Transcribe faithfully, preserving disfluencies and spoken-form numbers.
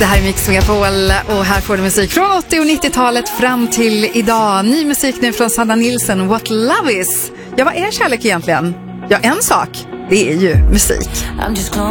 Det här är Mix Megapol och här får du musik från åttio- och nittiotalet fram till idag. Ny musik nu från Sanna Nilsson, What Love Is. Ja, vad är kärlek egentligen? Ja, en sak, det är ju musik.